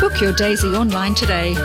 Book your Daisy online today.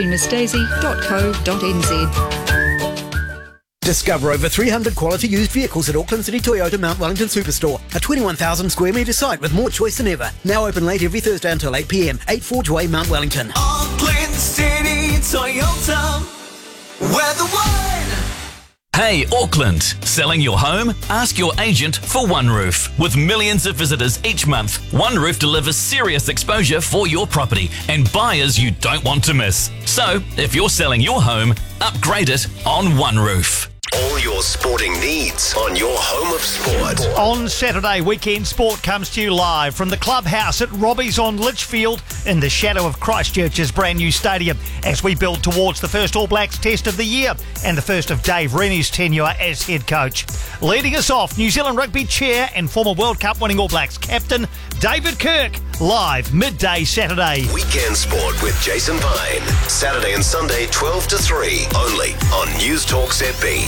drivingmissdaisy.co.nz. Discover over 300 quality used vehicles at Auckland City Toyota Mount Wellington Superstore. A 21,000 square metre site with more choice than ever. Now open late every Thursday until 8 p.m. 8 Forge Way, Mount Wellington. Auckland City Toyota. We're the one. Hey Auckland, selling your home? Ask your agent for One Roof. With millions of visitors each month, One Roof delivers serious exposure for your property and buyers you don't want to miss. So, if you're selling your home, upgrade it on One Roof. All your sporting needs on your home of sport. On Saturday, Weekend Sport comes to you live from the clubhouse at Robbie's on Litchfield in the shadow of Christchurch's brand new stadium as we build towards the first All Blacks test of the year and the first of Dave Rennie's tenure as head coach. Leading us off, New Zealand rugby chair and former World Cup winning All Blacks captain David Kirk, live midday Saturday. Weekend Sport with Jason Vine. Saturday and Sunday 12 to 3 only on News Talk ZB.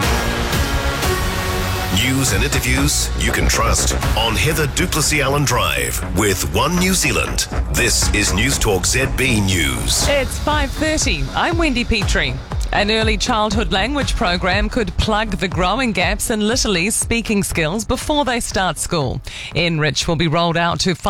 News and interviews you can trust on Heather Duplessis Allen Drive with One New Zealand. This is News Talk ZB News. It's 5:30. I'm Wendy Petrie. An early childhood language program could plug the growing gaps in Littlely's speaking skills before they start school. Enrich will be rolled out to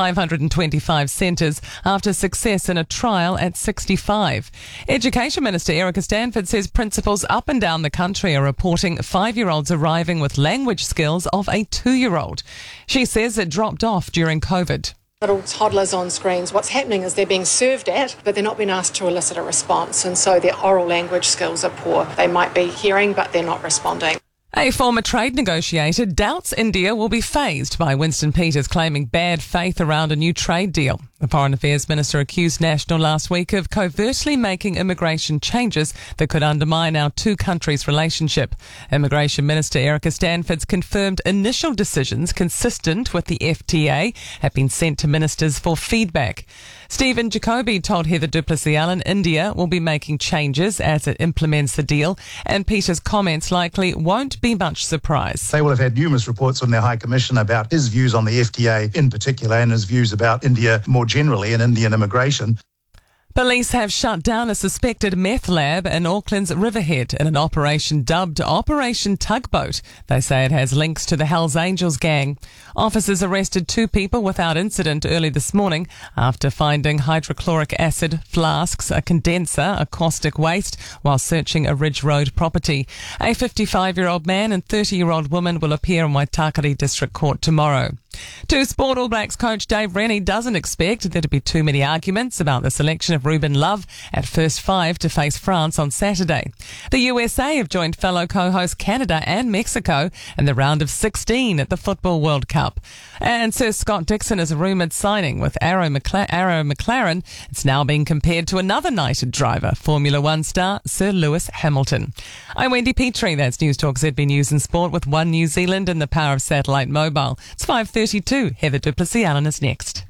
525 centres after success in a trial at 65. Education Minister Erica Stanford says principals up and down the country are reporting 5-year-olds arriving with language skills of a 2-year-old. She says it dropped off during COVID. Little toddlers on screens, what's happening is they're being served at, but they're not being asked to elicit a response, and so their oral language skills are poor. They might be hearing, but they're not responding. A former trade negotiator doubts India will be phased by Winston Peters claiming bad faith around a new trade deal. The Foreign Affairs Minister accused National last week of covertly making immigration changes that could undermine our two countries' relationship. Immigration Minister Erica Stanford's confirmed initial decisions consistent with the FTA have been sent to ministers for feedback. Stephen Jacoby told Heather Duplessis Allen India will be making changes as it implements the deal, and Peters' comments likely won't be much surprise. They will have had numerous reports from their High Commissioner about his views on the FTA in particular and his views about India more generally and Indian immigration. Police have shut down a suspected meth lab in Auckland's Riverhead in an operation dubbed Operation Tugboat. They say it has links to the Hells Angels gang. Officers arrested 2 people without incident early this morning after finding hydrochloric acid flasks, a condenser, a caustic waste while searching a Ridge Road property. A 55-year-old man and 30-year-old woman will appear in Waitakere District Court tomorrow. To sport, All Blacks coach Dave Rennie doesn't expect there to be too many arguments about the selection of Ruben Love at first 5 to face France on Saturday. The USA have joined fellow co-hosts Canada and Mexico in the round of 16 at the Football World Cup. And Sir Scott Dixon is a rumoured signing with Arrow McLaren. It's now being compared to another knighted driver, Formula One star Sir Lewis Hamilton. I'm Wendy Petrie. That's News Talk ZB News and Sport with One New Zealand and the power of satellite mobile. It's 5:32. Heather Duplessis Allen is next.